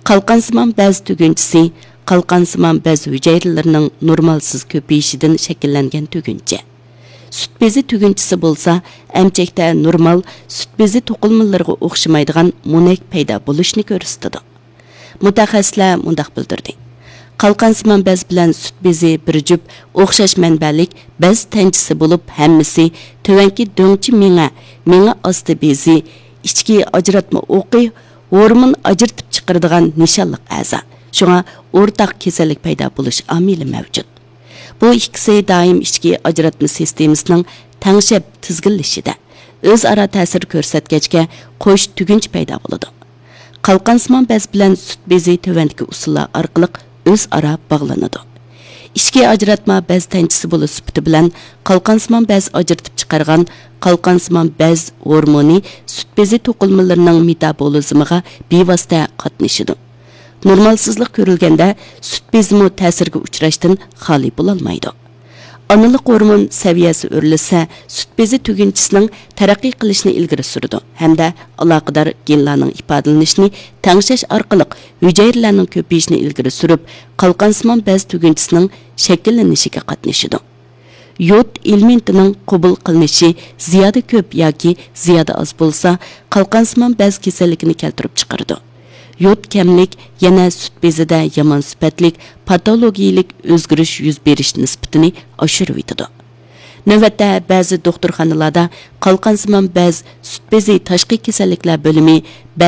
Qalqansimon bəz tügünçisi, qalqansimon bəz hüceyrələrinin normalsız köpəyişidən şəkillənən tügünçə. Süt bezi tügünçisi bolsa, əmçəkdə normal süt bezi toqulmalarına oxşamaydigan monek payda buluşunu görüstüdü. Mutaxassislar mundaq bildirdi. Qalqansimon bəz bilan süt bezi bir cüp oxşaş mənbəlik bəz tənchisi bo'lib, hammasi tövənki döngçi mеңə asti bezi, ichki ajratma o'qi, hormon ajratib chiqaradigan nishonliq a'zo. Shunga o'rtaq kasallik paydo bo'lish omili mavjud. Bu ikkisi doim ichki ajratma sistemasining tangshab tizginlashida o'zaro ta'sir ko'rsatgachga qo'sh tugunch paydo bo'ladi. Qalqansimon bəz bilan süt bezi tövəndiki usullar orqali o'zaro bog'lanadi. Ichki ajratma bəz tənchisi bo'lish sifati bilan qalqansimon bəz ajratib chiqargan qalqansimon bəz hormoni süt bezi to'qilmalarining metabolizmiga bevosita qatnashadi. Normalsizlik ko'rilganda süt bezimi ta'sirga uchrashdan xoli bo'lolmaydi. Analik hormon saviyasi o'rilsa, süt bezi tugunchisining taraqqiy qilishini ilgari suradi hamda aloqador genlarning ifodalanishini tangshash orqali hujayralarning ko'payishini ilgari surib, qalqansimon bəz tugunchisining shakllanishiga qatnashadi. Yod elementining qabul qilinishi ziyoda ko'p yoki ziyoda oz bo'lsa, qalqansimon bəz kasalligini keltirib chiqaradi. Yod kamlik yana süt bezida yomon sifatlik patologiyalik o'zgarish yuz berish nisbatini oshirib yetadi. Navbatda ba'zi doktorxonalarda qalqansimon bəz süt bezi tashqi kasalliklar bo'limi